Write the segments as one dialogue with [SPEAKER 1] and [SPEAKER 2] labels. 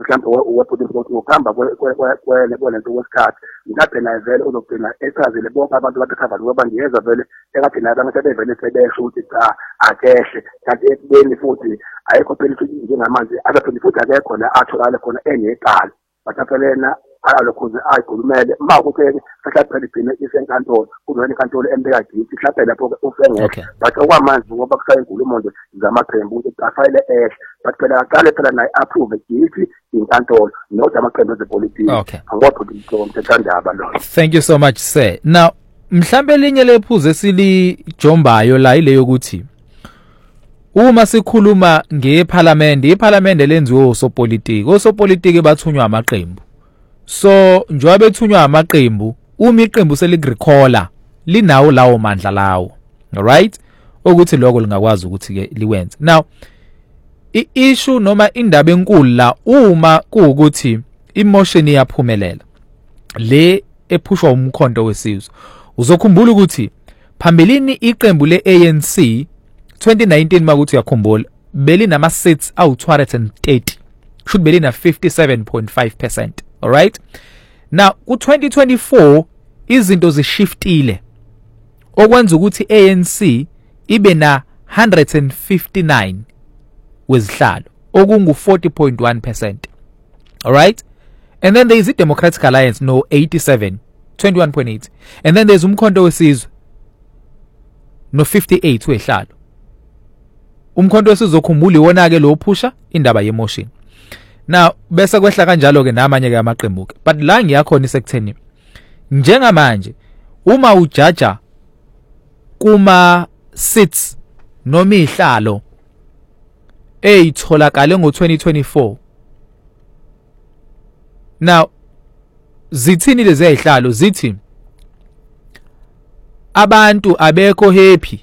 [SPEAKER 1] mhlawumbe wepolice ukuthi ukuhamba kwelento kwesikhathi ngikade vele uzogcina echazile bonke abantu bathakava ngoba ngiyeza vele ekade naye abantu sebevele sebesho ukuthi cha akehle kanti ekubeni futhi ayikho phela futhi njengamanje akaphinde futhi akekho la atholakala khona enecala bataphelena alokhuze ayikhulumele mawukuthi sahlaphela igcine isenkantolo kuzona inkantolo embeka githi mhlawumbe lapho usengekho but okwamanje ngoba kusaye inkulumo nje zamaqembu ukuthi afayile but phela aqale phela naye approve githi inkantolo not amaqembu ezepolitiki angopho umthethwandaba lo.
[SPEAKER 2] Thank you so much sir. Now mhlambe elinye lephuze silijombayo la ile yokuthi uma sikhuluma ngeParliament lenziwe osopolitiki bathunywa amaqembu. So njengoba bethunywa amaqembu uma iqembu seligrecalla linawo lawo mandla lawo, alright, ukuthi lokho lingakwazi ukuthi ke liwenze. Now i-issue noma indaba enkulu la uma kuukuthi emotion iyaphumelela le ephushwa umkhonto wesizwe, uzokhumbula ukuthi phambilini iqembu le-ANC 2019 makuthi uyakhumbula belinama seats awu230, should belina 57.5%. All right. Now ku2024 izinto zishiftile okwenza ukuthi ANC ibe na 159 wezihlalo okungu 40.1%. All right. And then there is the Democratic Alliance no 87, 21.8. And then there's umkhonto wesizwe no 58 wezihlalo. Umkhonto wesizwe okhumbula wona ke lo phusha indaba yemotion. Now bese kwehla kanjalo ke namanye ke amaqembu ke, but la ngiyakhona isekutheni njengamanje uma ujaja kuma seats noma ihlalo eyitholakale ngo2024, now zithini lezi ezihlalo zithi abantu abekho happy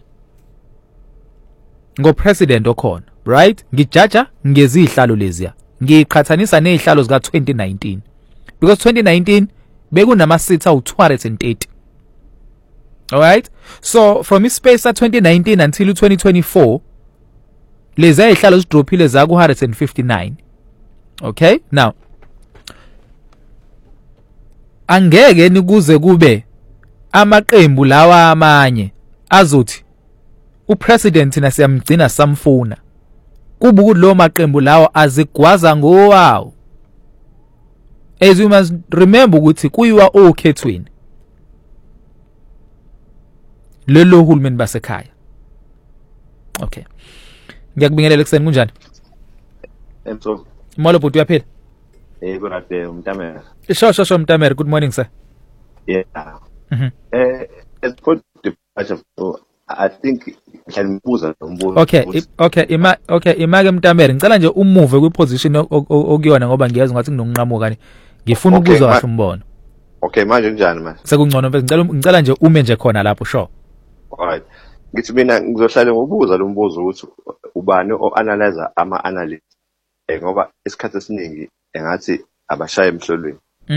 [SPEAKER 2] ngo president okhona, right? Ngijaja ngezihlalo leziya ngiqhathanisa nezihlalo zika 2019 because 2019 bekunama seats awu230. All right, so from ispace 2019 until 2024 lezi zihlalo zidrophile za ku 159. Okay, now angeke nikuze kube amaqembu lawa amanye azothi upresident nasiyamgcina samfuna kuba ukuthi lo maqembu lawo azigwaza ngowawo. As you must remember ukuthi kuyiwa okhethweni lelo hulumeni basekhaya. Okay, ngiyakubingelela kuseni kunjani?
[SPEAKER 3] Emso
[SPEAKER 2] Molo bhuti uyaphila?
[SPEAKER 3] Good day Mtamere.
[SPEAKER 2] Sure Mtamere, good morning sir.
[SPEAKER 3] Yeah. As for the I think can buza umbuzo.
[SPEAKER 2] Okay imake Mtamere ngicela nje umuve kwiposition okuyona ngoba ngiyazi ngathi nginonqamuka kani ngifuna ukuzwa kahle umbono.
[SPEAKER 3] Okay manje njani manje?
[SPEAKER 2] Sekungcono mfethu ngicela nje ume nje khona lapho sure.
[SPEAKER 3] Alright. Ngithi mina ngizohlala ngokubuza lo mbuzo ukuthi ubani o-analyzer ama-analyst ngoba isikhathi esiningi engathi abashaya emhlolweni.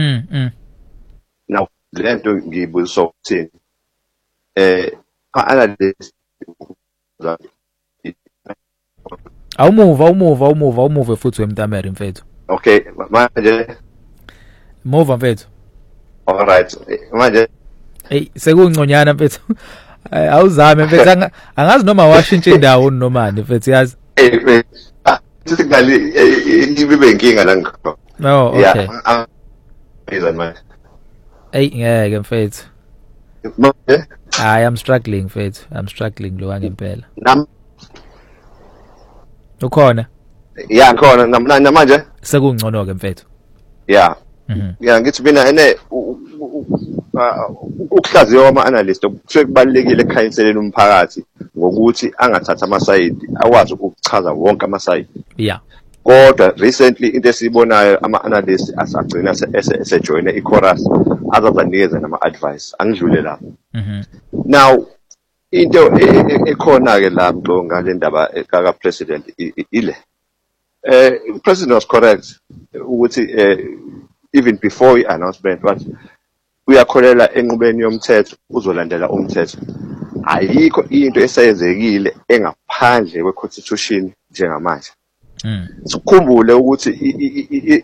[SPEAKER 3] Now lento ngiyibuzisa ukuthini analyst
[SPEAKER 2] awumuva futhi wemtamere mfethu.
[SPEAKER 3] Okay manje
[SPEAKER 2] move mfethu.
[SPEAKER 3] All right manje
[SPEAKER 2] hey sekungconyana mfethu awuzame mfethu angazi noma washintsha indawo noma mfethu yazi
[SPEAKER 3] signal ibe inkinga la ngikho.
[SPEAKER 2] No okay
[SPEAKER 3] manje
[SPEAKER 2] hey ngeke mfethu
[SPEAKER 3] manje
[SPEAKER 2] I am struggling mfethu, I'm struggling lo ngempela. Ukhona?
[SPEAKER 3] Yeah ngikhona namanje
[SPEAKER 2] sekungcono ke mfethu.
[SPEAKER 3] Yeah. Yeah ngithi mina ene ukuhlaziya kwama-analyst kubalulekile ekukhanyiseleni umphakathi ngokuthi angathatha amasayidi akwazi ukuchaza wonke amasayidi.
[SPEAKER 2] Yeah.
[SPEAKER 3] Kodwa recently into esibonayo ama-analyst asagcina esejoyine i-chorus azazanikeza nama-advice angidlule lapho. Now into ekhona ke la mhlonga le ndaba ka president ile president was correct ukuthi even before i-announcement wathi uyakholela enqubeni yomthetho uzolandela umthetho. Ayikho into esayenzekile engaphandle kwe-constitution njengamanje. Sikhumbule ukuthi